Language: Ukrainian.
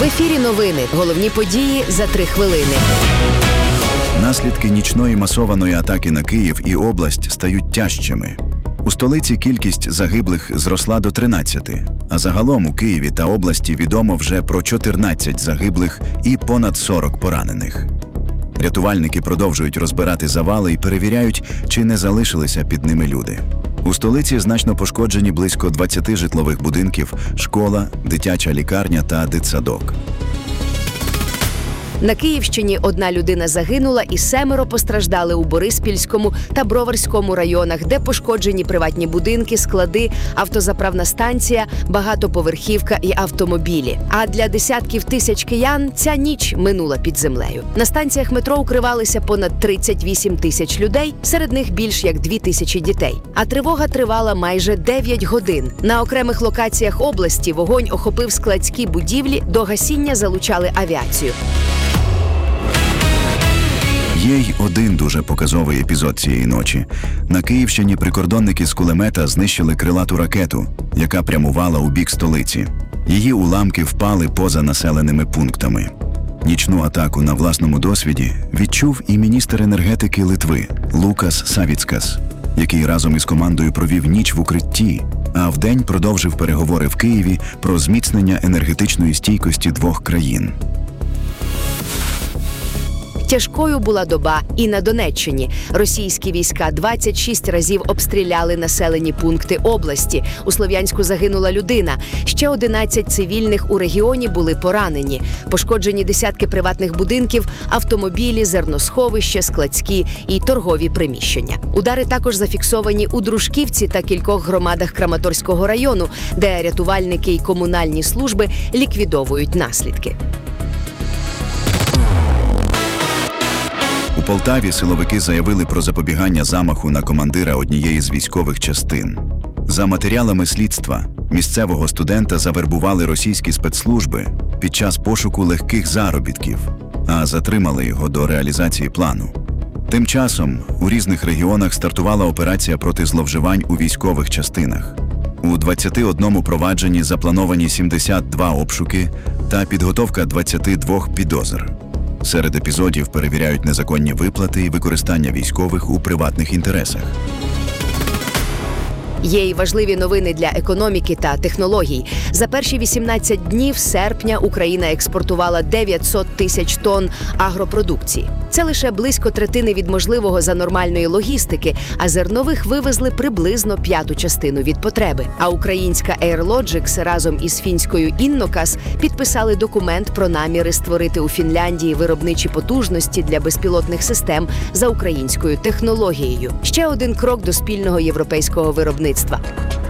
В ефірі новини. Головні події за 3 хвилини. Наслідки нічної масованої атаки на Київ і область стають тяжчими. У столиці кількість загиблих зросла до 13, а загалом у Києві та області відомо вже про 14 загиблих і понад 40 поранених. Рятувальники продовжують розбирати завали і перевіряють, чи не залишилися під ними люди. У столиці значно пошкоджені близько 20 житлових будинків, школа, дитяча лікарня та дитсадок. На Київщині 1 людина загинула і 7 постраждали у Бориспільському та Броварському районах, де пошкоджені приватні будинки, склади, автозаправна станція, багатоповерхівка і автомобілі. А для десятків тисяч киян ця ніч минула під землею. На станціях метро укривалися понад 38 тисяч людей, серед них більш як 2 тисячі дітей. А тривога тривала майже 9 годин. На окремих локаціях області вогонь охопив складські будівлі, до гасіння залучали авіацію. Є й один дуже показовий епізод цієї ночі. На Київщині прикордонники з кулемета знищили крилату ракету, яка прямувала у бік столиці. Її уламки впали поза населеними пунктами. Нічну атаку на власному досвіді відчув і міністр енергетики Литви Лукас Савіцкас, який разом із командою провів ніч в укритті, а вдень продовжив переговори в Києві про зміцнення енергетичної стійкості 2 країн. Тяжкою була доба і на Донеччині. Російські війська 26 разів обстріляли населені пункти області. У Слов'янську загинула людина. Ще 11 цивільних у регіоні були поранені. Пошкоджені десятки приватних будинків, автомобілі, зерносховища, складські і торгові приміщення. Удари також зафіксовані у Дружківці та кількох громадах Краматорського району, де рятувальники і комунальні служби ліквідовують наслідки. У Полтаві силовики заявили про запобігання замаху на командира однієї з військових частин. За матеріалами слідства, місцевого студента завербували російські спецслужби під час пошуку легких заробітків, а затримали його до реалізації плану. Тим часом у різних регіонах стартувала операція проти зловживань у військових частинах. У 21 провадженні заплановані 72 обшуки та підготовка 22 підозр. Серед епізодів перевіряють незаконні виплати і використання військових у приватних інтересах. Є й важливі новини для економіки та технологій. За перші 18 днів серпня Україна експортувала 900 тисяч тонн агропродукції. Це лише близько третини від можливого за нормальної логістики, а зернових вивезли приблизно 1/5 частину від потреби. А українська AirLogics разом із фінською Innocas підписали документ про наміри створити у Фінляндії виробничі потужності для безпілотних систем за українською технологією. Ще один крок до спільного європейського виробництва.